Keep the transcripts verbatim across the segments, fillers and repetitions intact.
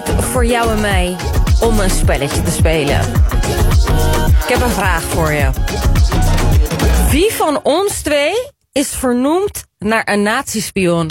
tijd voor jou en mij om een spelletje te spelen. Ik heb een vraag voor je. Wie van ons twee is vernoemd naar een nazi-spion?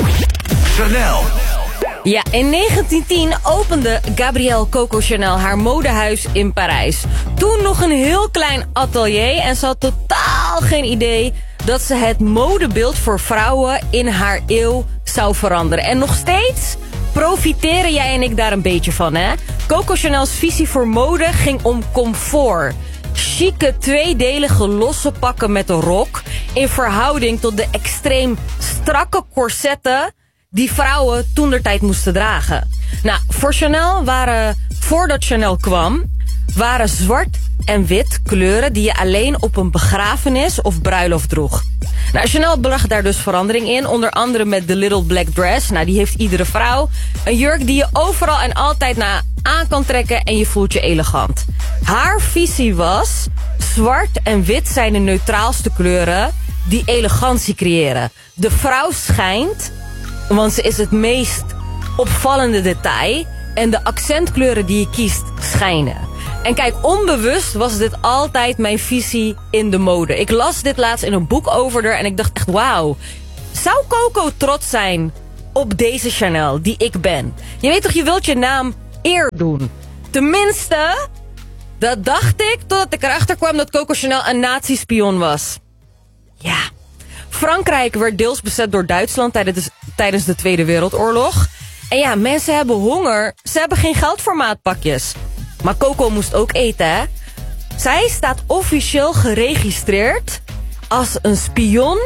Chanel. Ja, in negentien tien opende Gabrielle Coco Chanel haar modehuis in Parijs. Toen nog een heel klein atelier en ze had totaal geen idee dat ze het modebeeld voor vrouwen in haar eeuw zou veranderen. En nog steeds profiteren jij en ik daar een beetje van, hè? Coco Chanel's visie voor mode ging om comfort. Chique, tweedelige losse pakken met een rok in verhouding tot de extreem strakke corsetten die vrouwen toentertijd moesten dragen. Nou, voor Chanel waren, voordat Chanel kwam, waren zwart en wit kleuren die je alleen op een begrafenis of bruiloft droeg. Nou, Chanel bracht daar dus verandering in, onder andere met de Little Black Dress. Nou, die heeft iedere vrouw. Een jurk die je overal en altijd na aan kan trekken en je voelt je elegant. Haar visie was, zwart en wit zijn de neutraalste kleuren die elegantie creëren. De vrouw schijnt, want ze is het meest opvallende detail en de accentkleuren die je kiest schijnen. En kijk, onbewust was dit altijd mijn visie in de mode. Ik las dit laatst in een boek over haar en ik dacht echt, wauw. Zou Coco trots zijn op deze Chanel die ik ben? Je weet toch, je wilt je naam eer doen. Tenminste, dat dacht ik totdat ik erachter kwam dat Coco Chanel een nazi-spion was. Ja. Frankrijk werd deels bezet door Duitsland tijdens, tijdens de Tweede Wereldoorlog. En ja, mensen hebben honger. Ze hebben geen geld voor maatpakjes. Maar Coco moest ook eten, hè? Zij staat officieel geregistreerd als een spion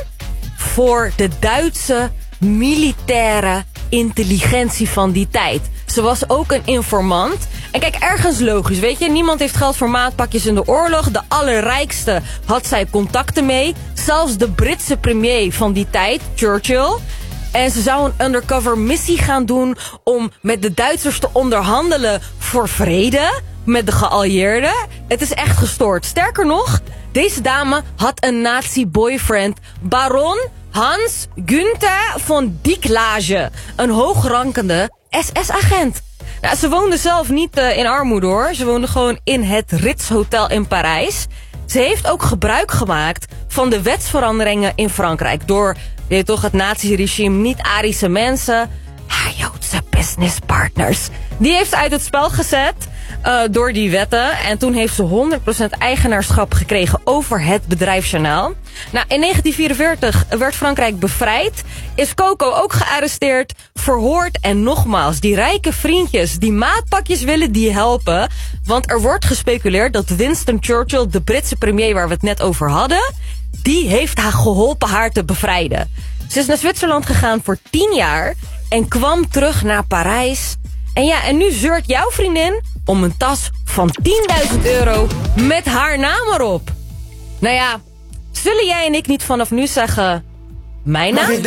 voor de Duitse militaire intelligentie van die tijd. Ze was ook een informant. En kijk, ergens logisch, weet je. Niemand heeft geld voor maatpakjes in de oorlog. De allerrijkste had zij contacten mee. Zelfs de Britse premier van die tijd, Churchill. En ze zou een undercover missie gaan doen om met de Duitsers te onderhandelen voor vrede met de geallieerden. Het is echt gestoord. Sterker nog, deze dame had een nazi-boyfriend, baron Hans Günther von Dicklage, een hoogrankende S S-agent. Nou, ze woonde zelf niet uh, in armoede, hoor. Ze woonde gewoon in het Ritz Hotel in Parijs. Ze heeft ook gebruik gemaakt van de wetsveranderingen in Frankrijk. Door, weet je toch, het nazi-regime, niet-Arische mensen, haar Joodse businesspartners, die heeft ze uit het spel gezet uh, door die wetten. En toen heeft ze honderd procent eigenaarschap gekregen over het bedrijf Chanel. Nou, in negentien vierenveertig werd Frankrijk bevrijd. Is Coco ook gearresteerd, verhoord. En nogmaals, die rijke vriendjes die maatpakjes willen, die helpen. Want er wordt gespeculeerd dat Winston Churchill, de Britse premier waar we het net over hadden, die heeft haar geholpen haar te bevrijden. Ze is naar Zwitserland gegaan voor tien jaar en kwam terug naar Parijs. En ja, en nu zeurt jouw vriendin om een tas van tienduizend euro met haar naam erop. Nou ja, zullen jij en ik niet vanaf nu zeggen, mijn naam?